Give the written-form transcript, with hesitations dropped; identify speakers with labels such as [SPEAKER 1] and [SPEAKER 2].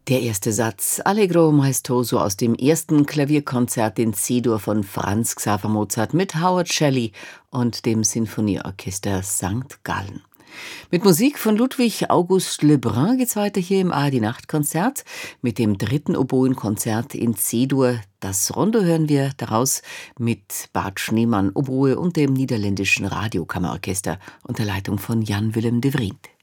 [SPEAKER 1] Der erste Satz, Allegro maestoso aus dem ersten Klavierkonzert in C-Dur von Franz Xaver Mozart mit Howard Shelley und dem Sinfonieorchester St. Gallen. Mit Musik von Ludwig August Lebrun geht's weiter hier im ARD Nachtkonzert mit dem dritten Oboenkonzert in C-Dur. Das Rondo hören wir daraus mit Bart Schneemann Oboe und dem niederländischen Radiokammerorchester unter Leitung von Jan Willem de Vriend.